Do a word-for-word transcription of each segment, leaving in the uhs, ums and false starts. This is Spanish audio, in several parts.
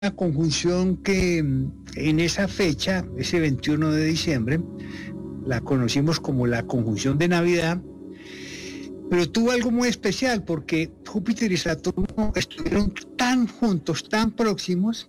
una conjunción que en esa fecha, ese veintiuno de diciembre, la conocimos como la conjunción de Navidad, pero tuvo algo muy especial porque Júpiter y Saturno estuvieron tan juntos, tan próximos,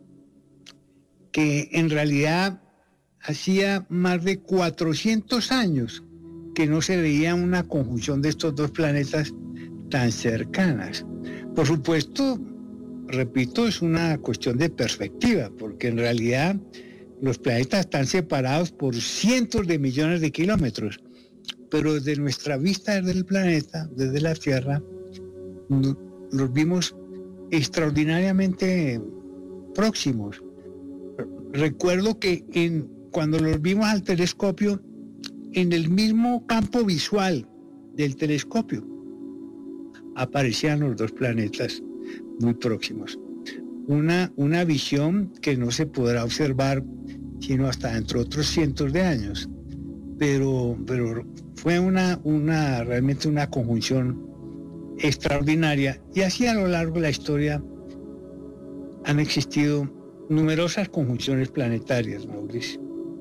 que en realidad hacía más de cuatrocientos años que no se veía una conjunción de estos dos planetas tan cercanas. Por supuesto, repito, es una cuestión de perspectiva, porque en realidad los planetas están separados por cientos de millones de kilómetros, pero desde nuestra vista desde el planeta, desde la Tierra, los vimos extraordinariamente próximos. Recuerdo que en, cuando los vimos al telescopio, en el mismo campo visual del telescopio, aparecían los dos planetas muy próximos. Una, una visión que no se podrá observar sino hasta dentro de otros cientos de años. Pero, pero fue una, una, realmente una conjunción extraordinaria. Y así a lo largo de la historia han existido numerosas conjunciones planetarias, Mauricio.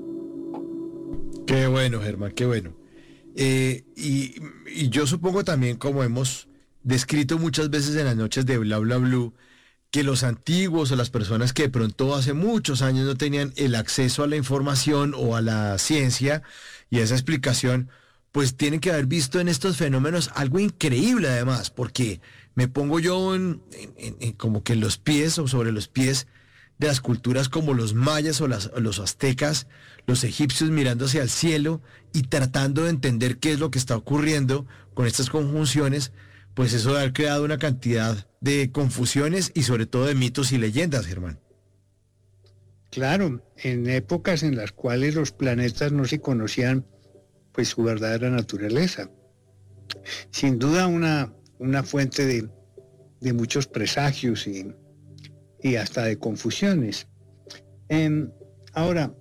Qué bueno, Germán, qué bueno. Eh, y, y yo supongo también, como hemos descrito muchas veces en las noches de Bla Bla Blue, que los antiguos o las personas que de pronto hace muchos años no tenían el acceso a la información o a la ciencia y a esa explicación, pues tienen que haber visto en estos fenómenos algo increíble además, porque me pongo yo en, en, en, como que en los pies o sobre los pies de las culturas como los mayas o las, los aztecas, los egipcios mirando hacia el cielo y tratando de entender qué es lo que está ocurriendo con estas conjunciones. Pues eso ha creado una cantidad de confusiones y sobre todo de mitos y leyendas, Germán. Claro, en épocas en las cuales los planetas no se conocían pues su verdadera naturaleza. Sin duda una, una fuente de, de muchos presagios y, y hasta de confusiones. Eh, ahora,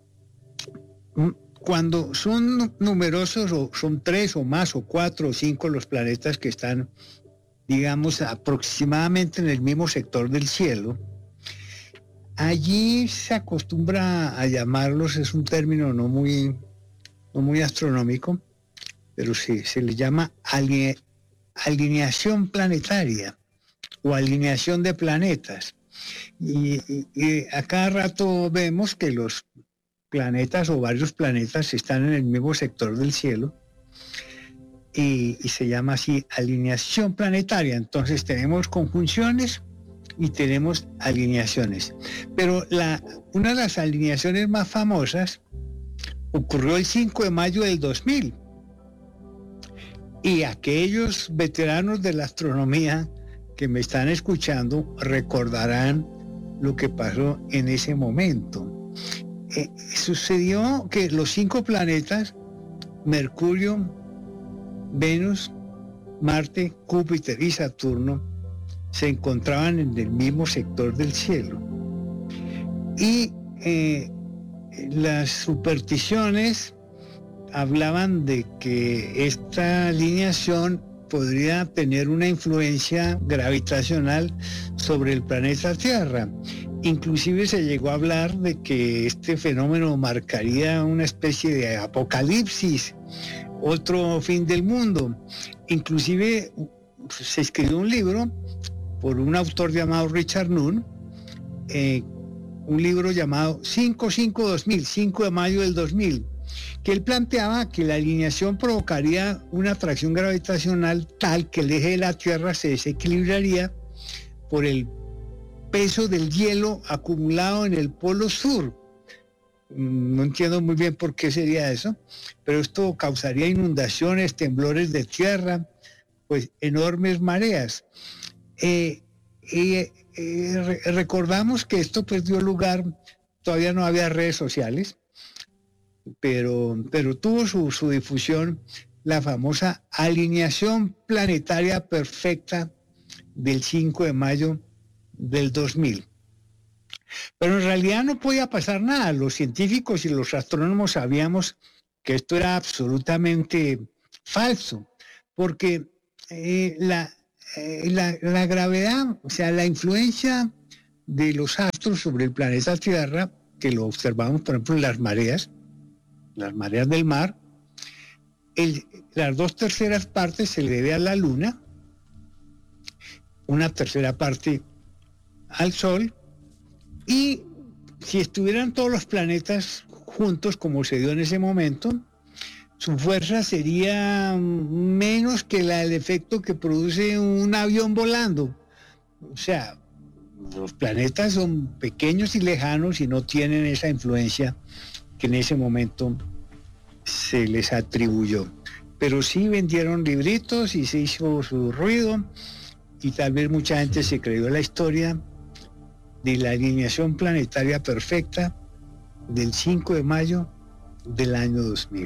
cuando son numerosos, o son tres o más, o cuatro o cinco los planetas que están, digamos, aproximadamente en el mismo sector del cielo, allí se acostumbra a llamarlos, es un término no muy, no muy astronómico, pero sí, se le llama aline, alineación planetaria o alineación de planetas. Y, y, y a cada rato vemos que los planetas o varios planetas están en el mismo sector del cielo y, y se llama así alineación planetaria. Entonces tenemos conjunciones y tenemos alineaciones. Pero la, una de las alineaciones más famosas ocurrió el cinco de mayo del dos mil. Y aquellos veteranos de la astronomía que me están escuchando recordarán lo que pasó en ese momento. Eh, sucedió que los cinco planetas, Mercurio, Venus, Marte, Júpiter y Saturno, se encontraban en el mismo sector del cielo. Y eh, las supersticiones hablaban de que esta alineación podría tener una influencia gravitacional sobre el planeta Tierra. Inclusive se llegó a hablar de que este fenómeno marcaría una especie de apocalipsis, otro fin del mundo. Inclusive se escribió un libro por un autor llamado Richard Nunn, eh, un libro llamado cinco cinco dos mil, cinco de mayo del dos mil, que él planteaba que la alineación provocaría una atracción gravitacional tal que el eje de la Tierra se desequilibraría por el peso del hielo acumulado en el polo sur. No entiendo muy bien por qué sería eso, pero esto causaría inundaciones, temblores de tierra, pues enormes mareas. Eh, eh, eh, re- recordamos que esto pues dio lugar, todavía no había redes sociales, pero, pero tuvo su, su difusión la famosa alineación planetaria perfecta del cinco de mayo del dos mil. Pero en realidad no podía pasar nada. Los científicos y los astrónomos sabíamos que esto era absolutamente falso, porque eh, la, eh, la, la gravedad, o sea, la influencia de los astros sobre el planeta Tierra, que lo observamos, por ejemplo, en las mareas, las mareas del mar. El, las dos terceras partes se le debe a la Luna, una tercera parte al Sol, y si estuvieran todos los planetas juntos, como se dio en ese momento, su fuerza sería menos que la del efecto que produce un avión volando. O sea, los planetas son pequeños y lejanos y no tienen esa influencia que en ese momento se les atribuyó. Pero sí vendieron libritos y se hizo su ruido, y tal vez mucha gente se creyó la historia de la alineación planetaria perfecta del cinco de mayo del año dos mil.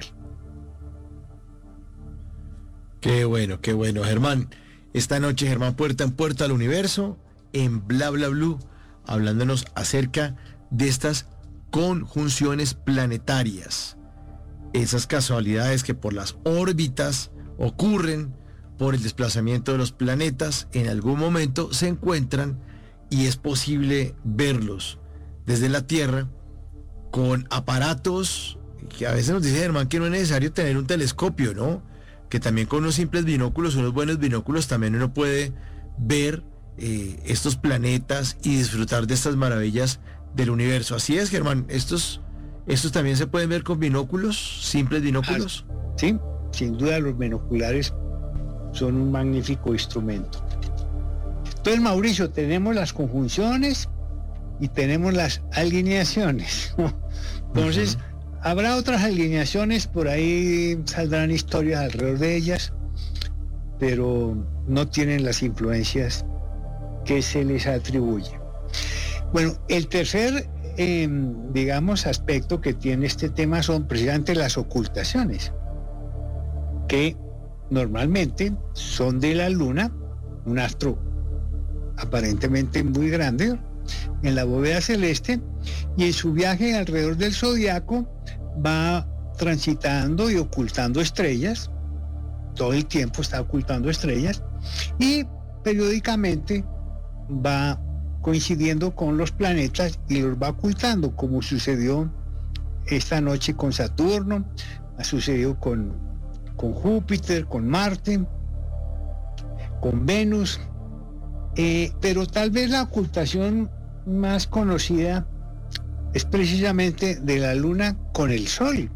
Qué bueno, qué bueno, Germán. Esta noche, Germán Puerta en Puerta al Universo, en Bla Bla Blue, hablándonos acerca de estas conjunciones planetarias. Esas casualidades que por las órbitas ocurren, por el desplazamiento de los planetas, en algún momento se encuentran y es posible verlos desde la Tierra con aparatos que a veces nos dice Germán que no es necesario tener un telescopio, ¿no? Que también con unos simples binóculos, unos buenos binóculos, también uno puede ver eh, estos planetas y disfrutar de estas maravillas del universo. Así es, Germán, estos, estos también se pueden ver con binóculos, simples binóculos. Sí, sin duda los binoculares son un magnífico instrumento. Entonces, Mauricio, tenemos las conjunciones y tenemos las alineaciones. Entonces, uh-huh. Habrá otras alineaciones, por ahí saldrán historias alrededor de ellas, pero no tienen las influencias que se les atribuye. Bueno, el tercer, eh, digamos, aspecto que tiene este tema son precisamente las ocultaciones, que normalmente son de la Luna, un astro aparentemente muy grande en la bóveda celeste, y en su viaje alrededor del zodiaco va transitando y ocultando estrellas, todo el tiempo está ocultando estrellas, y periódicamente va coincidiendo con los planetas y los va ocultando, como sucedió esta noche con Saturno, ha sucedido con, con Júpiter, con Marte, con Venus, eh, pero tal vez la ocultación más conocida es precisamente de la Luna con el Sol.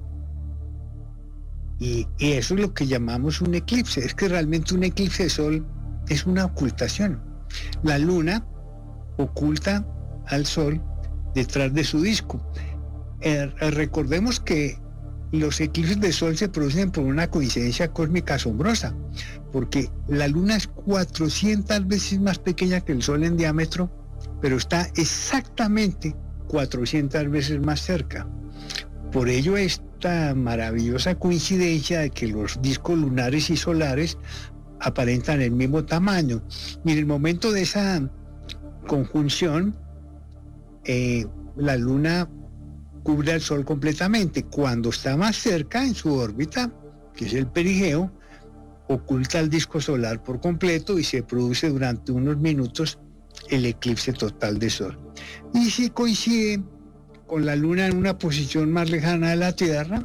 Y, y eso es lo que llamamos un eclipse. Es que realmente un eclipse de Sol es una ocultación. La Luna oculta al Sol detrás de su disco. Eh, recordemos que los eclipses de Sol se producen por una coincidencia cósmica asombrosa, porque la Luna es cuatrocientas veces más pequeña que el Sol en diámetro, pero está exactamente cuatrocientas veces más cerca. Por ello, esta maravillosa coincidencia de que los discos lunares y solares aparentan el mismo tamaño. Y en el momento de esa conjunción, eh, la Luna cubre al Sol completamente. Cuando está más cerca en su órbita, que es el perigeo, oculta el disco solar por completo y se produce durante unos minutos el eclipse total de Sol. Y si coincide con la Luna en una posición más lejana de la Tierra,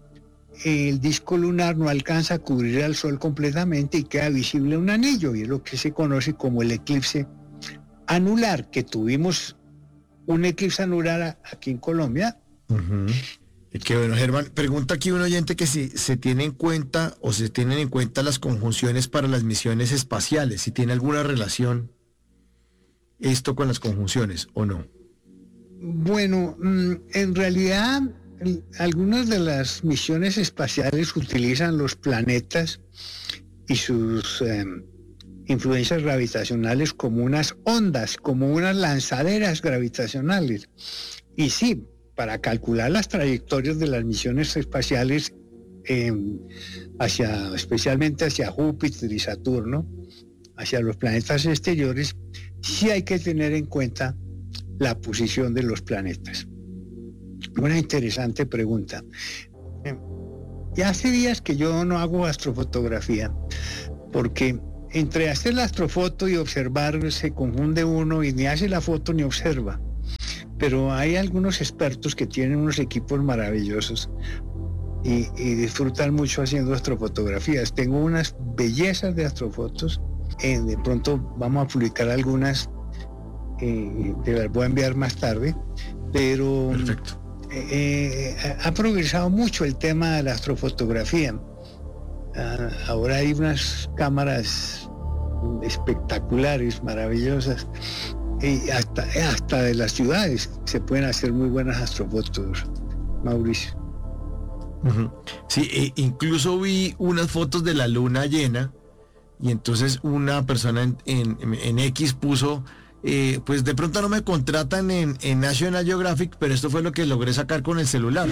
el disco lunar no alcanza a cubrir al Sol completamente y queda visible un anillo, y es lo que se conoce como el eclipse anular, que tuvimos un eclipse anular aquí en Colombia. Uh-huh. Qué bueno, Germán. Pregunta aquí un oyente que si se tiene en cuenta o se tienen en cuenta las conjunciones para las misiones espaciales, si tiene alguna relación esto con las conjunciones o no. Bueno, en realidad algunas de las misiones espaciales utilizan los planetas y sus eh, influencias gravitacionales como unas ondas, como unas lanzaderas gravitacionales. Y sí, para calcular las trayectorias de las misiones espaciales eh, hacia, especialmente hacia Júpiter y Saturno, hacia los planetas exteriores, sí hay que tener en cuenta la posición de los planetas. Una interesante pregunta. Ya hace días que yo no hago astrofotografía, porque entre hacer la astrofoto y observar se confunde uno y ni hace la foto ni observa. Pero hay algunos expertos que tienen unos equipos maravillosos y, y disfrutan mucho haciendo astrofotografías. Tengo unas bellezas de astrofotos. Eh, de pronto vamos a publicar algunas, eh, te las voy a enviar más tarde, pero eh, eh, ha progresado mucho el tema de la astrofotografía. Uh, ahora hay unas cámaras espectaculares, maravillosas, y hasta, hasta de las ciudades se pueden hacer muy buenas astrofotos, Mauricio. Uh-huh. Sí, e incluso vi unas fotos de la luna llena y entonces una persona en, en, en X puso, eh, pues de pronto no me contratan en, en National Geographic, pero esto fue lo que logré sacar con el celular.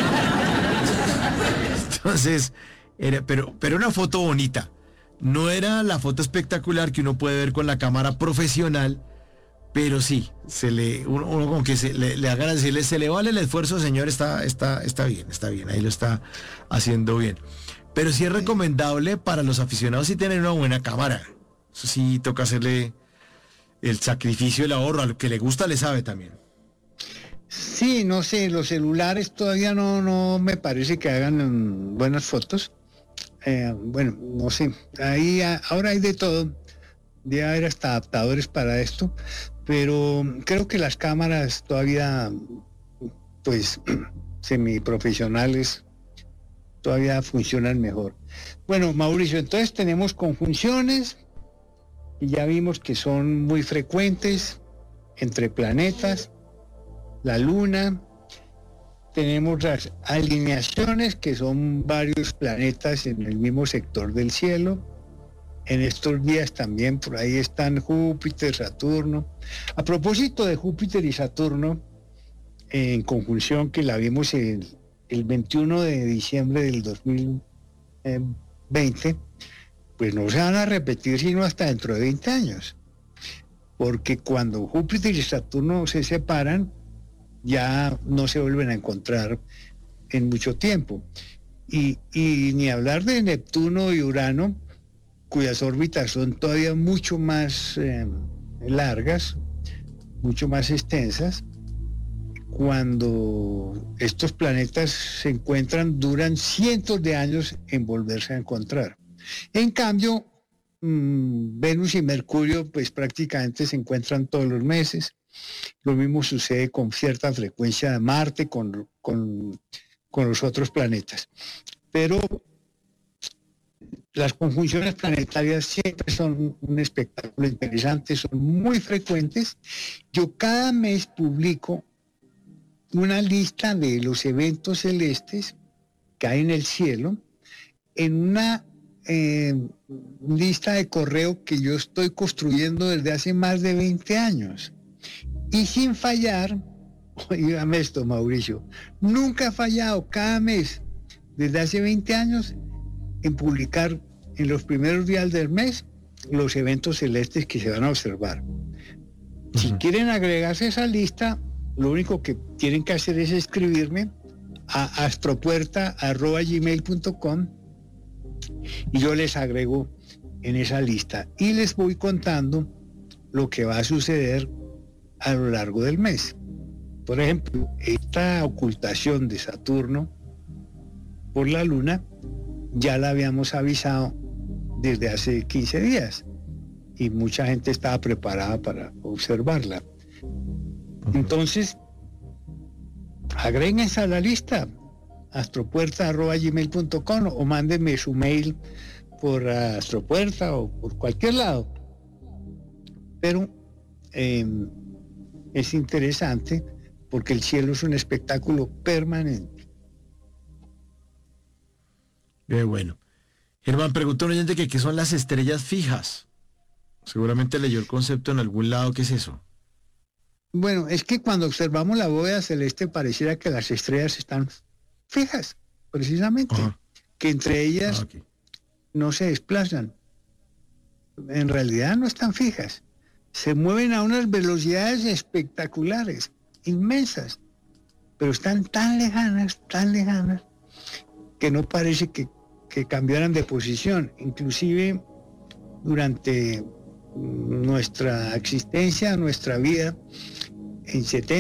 Entonces, era, pero, pero una foto bonita. No era la foto espectacular que uno puede ver con la cámara profesional, pero sí, se le, uno, uno como que se le, le hagan decirle, se le vale el esfuerzo, señor, está, está, está bien, está bien, ahí lo está haciendo bien. Pero sí es recomendable para los aficionados sí tener una buena cámara. Eso sí toca hacerle el sacrificio, el ahorro, a lo que le gusta le sabe también. Sí, no sé, los celulares todavía no, no me parece que hagan um, buenas fotos. Eh, bueno, no sé, ahí ahora hay de todo, debe haber hasta adaptadores para esto, pero creo que las cámaras todavía, pues, semiprofesionales, todavía funcionan mejor. Bueno, Mauricio, entonces tenemos conjunciones, y ya vimos que son muy frecuentes entre planetas, la Luna. Tenemos las alineaciones, que son varios planetas en el mismo sector del cielo. En estos días también por ahí están Júpiter, Saturno. A propósito de Júpiter y Saturno, en conjunción que la vimos el, el veintiuno de diciembre del dos mil veinte, pues no se van a repetir sino hasta dentro de veinte años. Porque cuando Júpiter y Saturno se separan, ya no se vuelven a encontrar en mucho tiempo. Y, y ni hablar de Neptuno y Urano, cuyas órbitas son todavía mucho más eh, largas, mucho más extensas. Cuando estos planetas se encuentran, duran cientos de años en volverse a encontrar. En cambio, mmm, Venus y Mercurio pues prácticamente se encuentran todos los meses. Lo mismo sucede con cierta frecuencia de Marte, con, con, con los otros planetas. Pero las conjunciones planetarias siempre son un espectáculo interesante, son muy frecuentes. Yo cada mes publico una lista de los eventos celestes que hay en el cielo en una eh, lista de correo que yo estoy construyendo desde hace más de veinte años. Y sin fallar, oígame esto, Mauricio, nunca ha fallado cada mes, desde hace veinte años, en publicar en los primeros días del mes los eventos celestes que se van a observar. Uh-huh. Si quieren agregarse a esa lista, lo único que tienen que hacer es escribirme a astropuerta arroba gmail punto com y yo les agrego en esa lista y les voy contando lo que va a suceder a lo largo del mes. Por ejemplo, esta ocultación de Saturno por la Luna ya la habíamos avisado desde hace quince días y mucha gente estaba preparada para observarla. Entonces, agréguense a la lista astropuerta arroba gmail punto com o mándenme su mail por Astropuerta o por cualquier lado. Pero eh, es interesante porque el cielo es un espectáculo permanente. Qué bueno. Germán, pregunta un oyente que qué son las estrellas fijas. Seguramente leyó el concepto en algún lado. ¿Qué es eso? Bueno, es que cuando observamos la bóveda celeste pareciera que las estrellas están fijas, precisamente. Ajá. Que entre ellas ah, okay. no se desplazan. En realidad no están fijas. Se mueven a unas velocidades espectaculares, inmensas, pero están tan lejanas, tan lejanas, que no parece que, que cambiaran de posición. Inclusive durante nuestra existencia, nuestra vida, en setenta